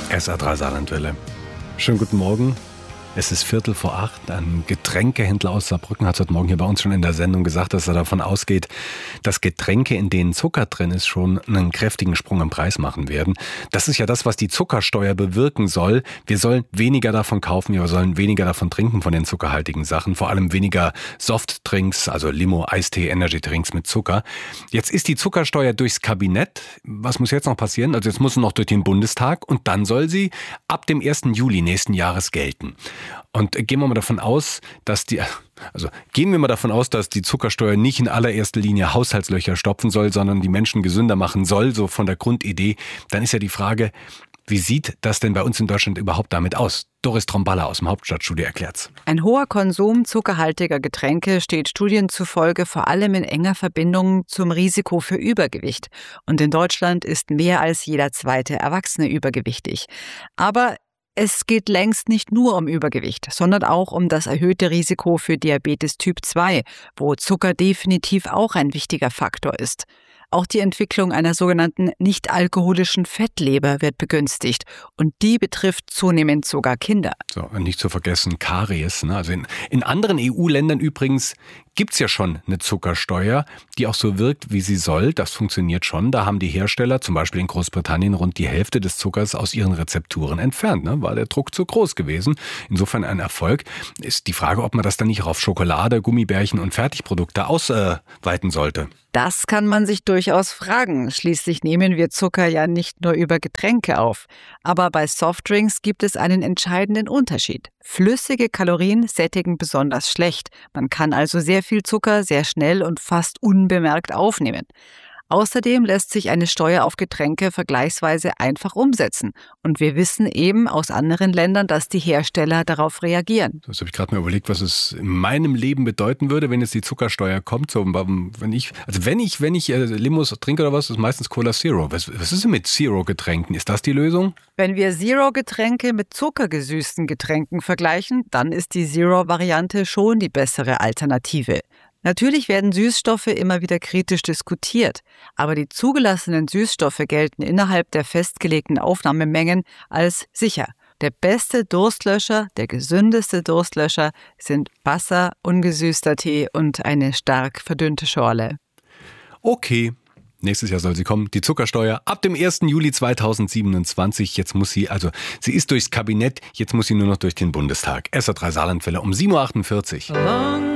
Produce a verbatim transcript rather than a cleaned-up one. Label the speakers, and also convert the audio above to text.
Speaker 1: S R drei Saarlandwelle. Schönen guten Morgen. Es ist Viertel vor acht. Ein Getränkehändler aus Saarbrücken hat heute Morgen hier bei uns schon in der Sendung gesagt, dass er davon ausgeht, dass Getränke, in denen Zucker drin ist, schon einen kräftigen Sprung im Preis machen werden. Das ist ja das, was die Zuckersteuer bewirken soll. Wir sollen weniger davon kaufen, wir sollen weniger davon trinken, von den zuckerhaltigen Sachen. Vor allem weniger Softdrinks, also Limo, Eistee, Energydrinks mit Zucker. Jetzt ist die Zuckersteuer durchs Kabinett. Was muss jetzt noch passieren? Also jetzt muss sie noch durch den Bundestag und dann soll sie ab dem ersten Juli nächsten Jahres gelten. Und gehen wir mal davon aus, dass die, also gehen wir mal davon aus, dass die Zuckersteuer nicht in allererster Linie Haushaltslöcher stopfen soll, sondern die Menschen gesünder machen soll, so von der Grundidee. Dann ist ja die Frage, wie sieht das denn bei uns in Deutschland überhaupt damit aus? Doris Tromballa aus dem Hauptstadtstudio erklärt's.
Speaker 2: Ein hoher Konsum zuckerhaltiger Getränke steht Studien zufolge vor allem in enger Verbindung zum Risiko für Übergewicht. Und in Deutschland ist mehr als jeder zweite Erwachsene übergewichtig. Aber es geht längst nicht nur um Übergewicht, sondern auch um das erhöhte Risiko für Diabetes Typ zwei, wo Zucker definitiv auch ein wichtiger Faktor ist. Auch die Entwicklung einer sogenannten nicht-alkoholischen Fettleber wird begünstigt und die betrifft zunehmend sogar Kinder.
Speaker 1: So, und nicht zu vergessen Karies. Ne? Also in, in anderen E U-Ländern übrigens gibt's ja schon eine Zuckersteuer, die auch so wirkt, wie sie soll. Das funktioniert schon. Da haben die Hersteller, zum Beispiel in Großbritannien, rund die Hälfte des Zuckers aus ihren Rezepturen entfernt. Ne? War der Druck zu groß gewesen. Insofern ein Erfolg. Ist die Frage, ob man das dann nicht auch auf Schokolade, Gummibärchen und Fertigprodukte ausweiten sollte.
Speaker 2: Das kann man sich durchaus fragen. Schließlich nehmen wir Zucker ja nicht nur über Getränke auf. Aber bei Softdrinks gibt es einen entscheidenden Unterschied. Flüssige Kalorien sättigen besonders schlecht. Man kann also sehr viel Zucker sehr schnell und fast unbemerkt aufnehmen. Außerdem lässt sich eine Steuer auf Getränke vergleichsweise einfach umsetzen. Und wir wissen eben aus anderen Ländern, dass die Hersteller darauf reagieren.
Speaker 1: Das habe ich gerade mal überlegt, was es in meinem Leben bedeuten würde, wenn jetzt die Zuckersteuer kommt. So, wenn ich, also wenn ich, wenn ich äh, Limos trinke oder was, ist meistens Cola Zero. Was, was ist denn mit Zero-Getränken? Ist das die Lösung?
Speaker 2: Wenn wir Zero-Getränke mit zuckergesüßten Getränken vergleichen, dann ist die Zero-Variante schon die bessere Alternative. Natürlich werden Süßstoffe immer wieder kritisch diskutiert, aber die zugelassenen Süßstoffe gelten innerhalb der festgelegten Aufnahmemengen als sicher. Der beste Durstlöscher, der gesündeste Durstlöscher sind Wasser, ungesüßter Tee und eine stark verdünnte Schorle.
Speaker 1: Okay. Nächstes Jahr soll sie kommen, die Zuckersteuer, ab dem ersten Juli zweitausendsiebenundzwanzig. Jetzt muss sie, also sie ist durchs Kabinett, jetzt muss sie nur noch durch den Bundestag. S R drei Saarlandwelle um sieben Uhr achtundvierzig.